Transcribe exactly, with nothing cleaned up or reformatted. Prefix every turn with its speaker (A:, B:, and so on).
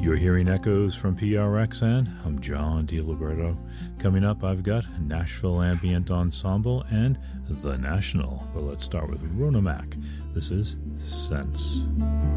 A: You're hearing echoes from P R X N. I'm John DiLiberto. Coming up, I've got Nashville Ambient Ensemble and The National. But let's start with Rona Mack. This is Sense.